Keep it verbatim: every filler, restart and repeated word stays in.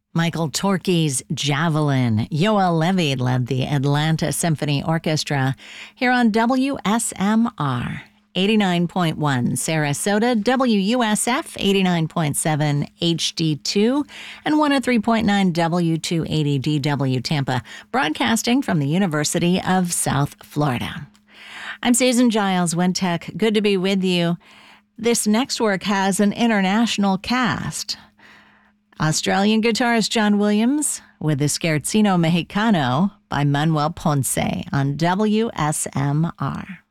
Michael Torke's Javelin. Yoel Levy led the Atlanta Symphony Orchestra here on W S M R. eighty-nine point one Sarasota, W U S F eighty-nine point seven H D two, and one oh three point nine W two eighty D W Tampa, broadcasting from the University of South Florida. I'm Susan Giles, Wintech. Good to be with you. This next work has an international cast. Australian guitarist John Williams with the Scherzino Mexicano by Manuel Ponce on W S M R.